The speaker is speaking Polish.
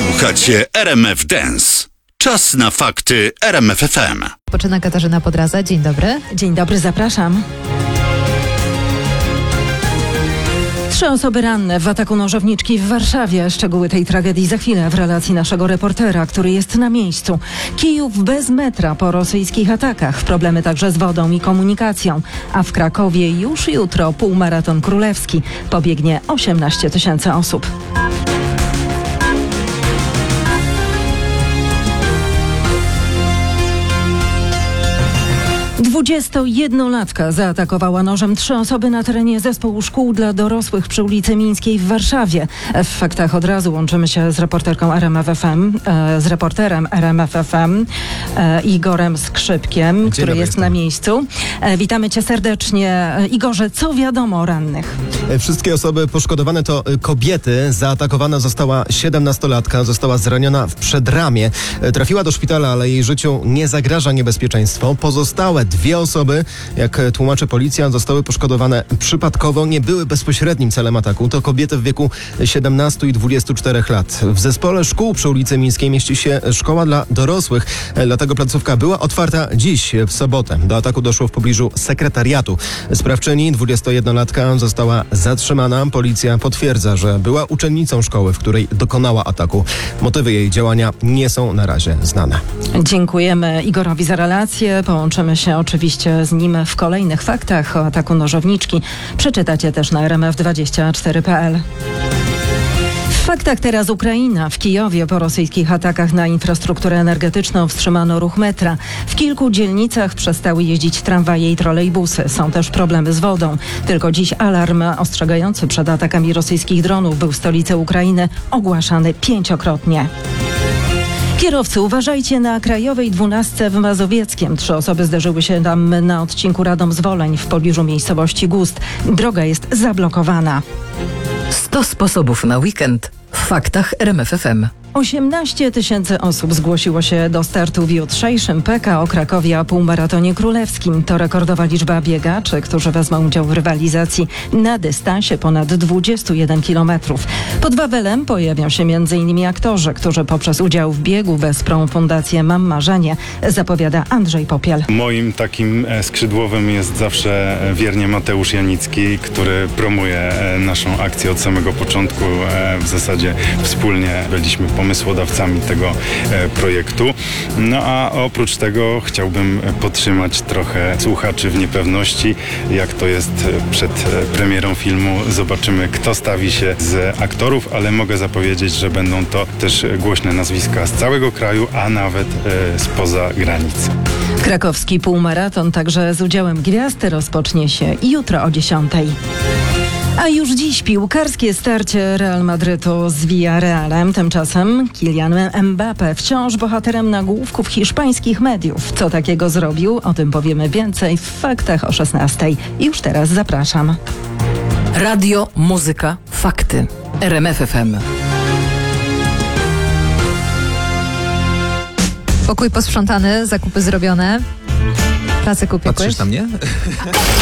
Słuchacie RMF Dance. Czas na fakty RMF FM. Poczyna Katarzyna Podraza. Dzień dobry. Dzień dobry, zapraszam. 3 osoby ranne w ataku nożowniczki w Warszawie. Szczegóły tej tragedii za chwilę w relacji naszego reportera, który jest na miejscu. Kijów bez metra po rosyjskich atakach. Problemy także z wodą i komunikacją. A w Krakowie już jutro półmaraton królewski. Pobiegnie 18 000 osób. 21-latka zaatakowała nożem 3 osoby na terenie zespołu szkół dla dorosłych przy ulicy Mińskiej w Warszawie. W faktach od razu łączymy się z reporterką RMF FM, z reporterem RMF FM Igorem Skrzypkiem, który jest na miejscu. Witamy cię serdecznie. Igorze, co wiadomo o rannych? Wszystkie osoby poszkodowane to kobiety. Zaatakowana została 17-latka, została zraniona w przedramię. Trafiła do szpitala, ale jej życiu nie zagraża niebezpieczeństwo. Pozostałe 2 osoby, jak tłumaczy policja, zostały poszkodowane przypadkowo, nie były bezpośrednim celem ataku. To kobiety w wieku 17 i 24 lat. W zespole szkół przy ulicy Mińskiej mieści się szkoła dla dorosłych, dlatego placówka była otwarta dziś, w sobotę. Do ataku doszło w pobliżu sekretariatu. Sprawczyni, 21-latka, została zatrzymana. Policja potwierdza, że była uczennicą szkoły, w której dokonała ataku. Motywy jej działania nie są na razie znane. Dziękujemy Igorowi za relację. Połączymy się oczywiście z nim w kolejnych faktach o ataku nożowniczki. Przeczytacie też na rmf24.pl. W faktach teraz Ukraina. W Kijowie po rosyjskich atakach na infrastrukturę energetyczną wstrzymano ruch metra. W kilku dzielnicach przestały jeździć tramwaje i trolejbusy. Są też problemy z wodą. Tylko dziś alarm ostrzegający przed atakami rosyjskich dronów był w stolicy Ukrainy ogłaszany 5-krotnie. Kierowcy, uważajcie na Krajowej 12 w Mazowieckiem. 3 osoby zderzyły się tam na odcinku Radom-Zwoleń w pobliżu miejscowości Gust. Droga jest zablokowana. 100 sposobów na weekend w faktach RMF FM. 18 000 osób zgłosiło się do startu w jutrzejszym PKO Krakowie półmaratonie królewskim. To rekordowa liczba biegaczy, którzy wezmą udział w rywalizacji na dystansie ponad 21 km. Pod Wawelem pojawią się m.in. aktorzy, którzy poprzez udział w biegu wesprą Fundację Mam Marzenie, zapowiada Andrzej Popiel. Moim takim skrzydłowym jest zawsze wiernie Mateusz Janicki, który promuje naszą akcję od samego początku. W zasadzie wspólnie byliśmy pomysłodawcami tego projektu. No a oprócz tego chciałbym podtrzymać trochę słuchaczy w niepewności, jak to jest przed premierą filmu. Zobaczymy, kto stawi się z aktorów, ale mogę zapowiedzieć, że będą to też głośne nazwiska z całego kraju, a nawet spoza granic. Krakowski półmaraton także z udziałem gwiazd rozpocznie się jutro o 10:00. A już dziś piłkarskie starcie Real Madrytu z Villarrealem. Tymczasem Kylian Mbappé wciąż bohaterem nagłówków hiszpańskich mediów. Co takiego zrobił? O tym powiemy więcej w faktach o 16:00. Już teraz zapraszam. Radio, muzyka, fakty. RMF FM. Pokój posprzątany, zakupy zrobione. Pracę kupiekłeś? Patrzysz na mnie?